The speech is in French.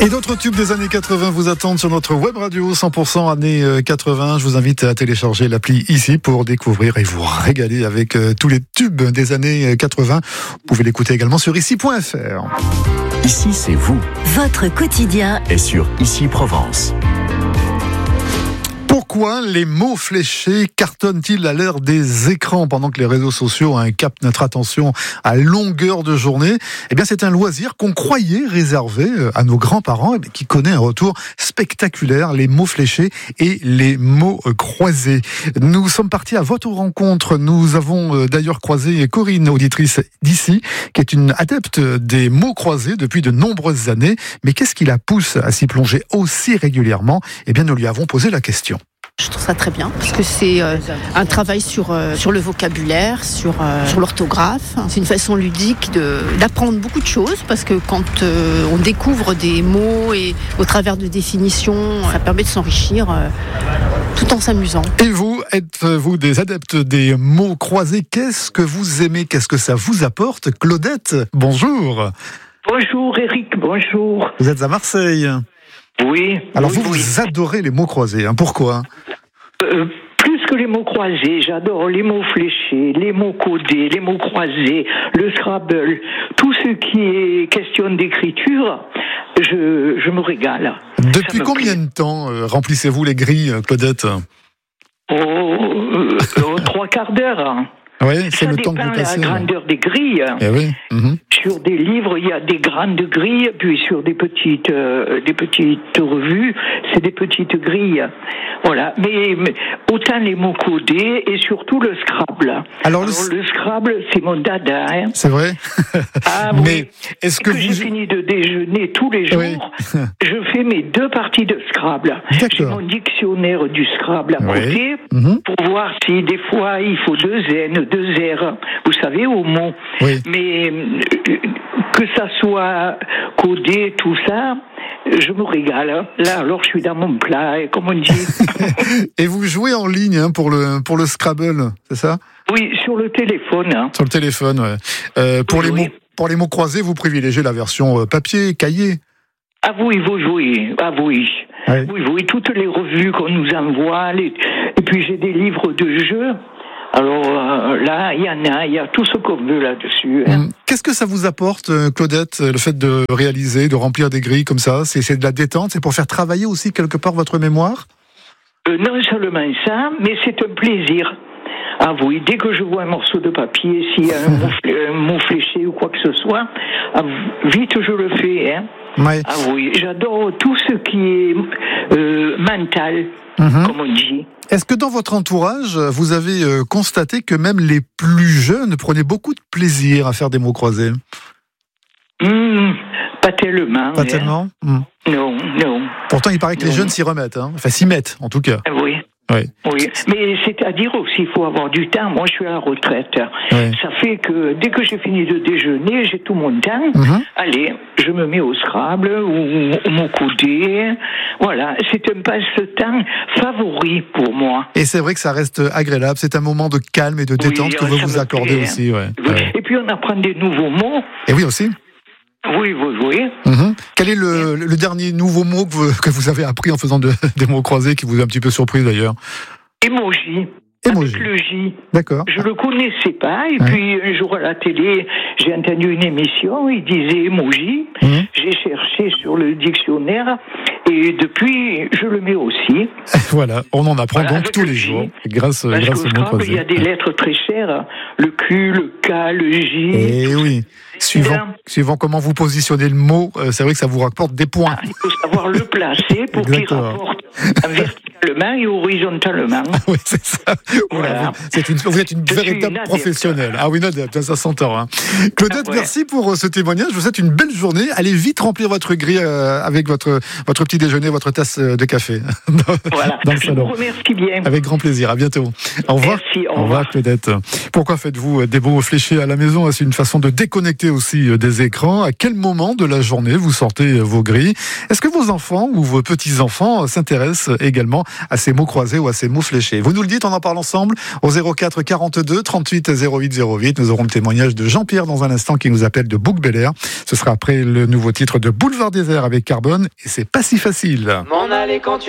Et d'autres tubes des années 80 vous attendent sur notre web radio 100% années 80. Je vous invite à télécharger l'appli ici pour découvrir et vous régaler avec tous les tubes des années 80. Vous pouvez l'écouter également sur ici.fr. Ici, c'est vous. Votre quotidien est sur Ici Provence. Pourquoi les mots fléchés cartonnent-ils à l'ère des écrans pendant que les réseaux sociaux captent notre attention à longueur de journée ? Eh bien, c'est un loisir qu'on croyait réservé à nos grands-parents, mais qui connaît un retour spectaculaire, les mots fléchés et les mots croisés. Nous sommes partis à votre rencontre. Nous avons d'ailleurs croisé Corinne, auditrice d'ici, qui est une adepte des mots croisés depuis de nombreuses années. Mais qu'est-ce qui la pousse à s'y plonger aussi régulièrement ? Eh bien, nous lui avons posé la question. Je trouve ça très bien parce que c'est un travail sur le vocabulaire, sur l'orthographe. C'est une façon ludique d'apprendre beaucoup de choses parce que quand on découvre des mots et au travers de définitions, ça permet de s'enrichir tout en s'amusant. Et vous, êtes-vous des adeptes des mots croisés ? Qu'est-ce que vous aimez ? Qu'est-ce que ça vous apporte ? Claudette, bonjour. Bonjour Eric, bonjour. Vous êtes à Marseille ? Oui. Alors oui, vous adorez les mots croisés, pourquoi ? Plus que les mots croisés, j'adore les mots fléchés, les mots codés, les mots croisés, le Scrabble, tout ce qui est question d'écriture, je me régale. Depuis combien de temps remplissez-vous les grilles, Claudette ? 3 quarts d'heure. Oui, c'est le temps que vous passez. Ça dépend de la grandeur des grilles. Eh oui. Sur des livres, il y a des grandes grilles, puis sur des petites revues, c'est des petites grilles. Voilà. Mais autant les mots codés et surtout le Scrabble. Alors le Scrabble, c'est mon dada. C'est vrai. Ah mais oui. est-ce que j'ai fini de déjeuner tous les jours, je fais mes 2 parties de Scrabble. J'ai mon dictionnaire du Scrabble à côté pour voir si des fois il faut 2 N, 2 R, vous savez, au mot. Oui. Mais que ça soit codé, tout ça, je me régale. Là, alors, je suis dans mon plat, comme on dit. Et vous jouez en ligne pour le Scrabble, c'est ça ? Oui, sur le téléphone. Sur le téléphone, ouais. Pour les mots croisés, vous privilégiez la version papier, cahier ? Ah oui, vous jouez. Ah oui. Ouais. Oui, toutes les revues qu'on nous envoie. Et puis, j'ai des livres de jeux. Alors là, il y a tout ce qu'on veut là-dessus. Qu'est-ce que ça vous apporte, Claudette, le fait de réaliser, de remplir des grilles comme ça ? C'est de la détente, c'est pour faire travailler aussi quelque part votre mémoire ? Non seulement ça, mais c'est un plaisir. Ah oui, dès que je vois un morceau de papier, s'il y a un mot fléché ou quoi que ce soit, vite je le fais. Ouais. Ah oui, j'adore tout ce qui est mental, comme on dit. Est-ce que dans votre entourage, vous avez constaté que même les plus jeunes prenaient beaucoup de plaisir à faire des mots croisés ? Pas tellement. Pas tellement ? Non. Pourtant, il paraît que les jeunes s'y remettent, enfin s'y mettent en tout cas. Oui. Oui, mais c'est-à-dire aussi, il faut avoir du temps. Moi, je suis à la retraite. Ça fait que dès que j'ai fini de déjeuner, j'ai tout mon temps. Allez, je me mets au Scrabble ou au mot codé. Voilà, c'est un passe-temps favori pour moi. Et c'est vrai que ça reste agréable. C'est un moment de calme et de détente que vous vous accordez aussi. Et puis, on apprend des nouveaux mots. Et oui, aussi. Oui. Quel est le dernier nouveau mot que vous avez appris en faisant des mots croisés qui vous a un petit peu surpris d'ailleurs ? Emoji. Avec le J. D'accord. Je le connaissais pas, et puis un jour à la télé, j'ai entendu une émission, il disait emoji. J'ai cherché sur le dictionnaire, et depuis, je le mets aussi. Voilà, on en apprend donc tous les jours, grâce au mot croisé. Il y a des lettres très chères, le Q, le K, le J. Et oui. Suivant comment vous positionnez le mot, c'est vrai que ça vous rapporte des points. Il faut savoir le placer pour qu'il rapporte verticalement et horizontalement. Oui, c'est ça. Voilà. Vous êtes une véritable professionnelle. Ah oui, ça s'entend. Claudette, merci pour ce témoignage. Je vous souhaite une belle journée. Allez vite remplir votre grille avec votre petit déjeuner, votre tasse de café. Voilà. Dans le salon. Je vous remercie bien. Avec grand plaisir. À bientôt. Au revoir. Merci. Au revoir, Claudette. Pourquoi faites-vous des mots fléchés à la maison ? C'est une façon de déconnecter aussi des écrans. À quel moment de la journée vous sortez vos grilles ? Est-ce que vos enfants ou vos petits-enfants s'intéressent également à ces mots croisés ou à ces mots fléchés. Vous nous le dites, on en parle ensemble au 04 42 38 08 08. Nous aurons le témoignage de Jean-Pierre dans un instant qui nous appelle de Bouc-Bel-Air. Ce sera après le nouveau titre de Boulevard Désert avec Carbone et c'est pas si facile.